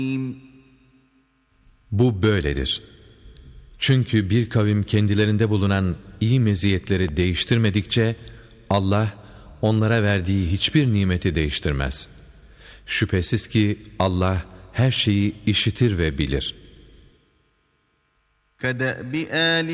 Bu böyledir. Çünkü bir kavim kendilerinde bulunan iyi meziyetleri değiştirmedikçe Allah onlara verdiği hiçbir nimeti değiştirmez. Şüphesiz ki Allah her şeyi işitir ve bilir. كَدَأْبِ آلِ